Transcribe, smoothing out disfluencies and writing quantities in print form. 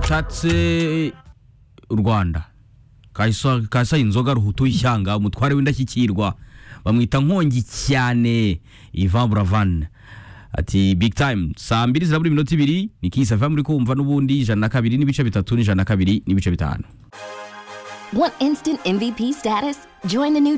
rucatse u Rwanda kasa inzoga ruhutu ishyanga umutware w'indashyikirwa bamwita nkongi cyane Ivan Buravan ati big time saa 2:02 ni Kiss FM muri kumva n'ubundi 102 n'ibice 3 102 n'ibice 5. Want instant MVP status? Join the new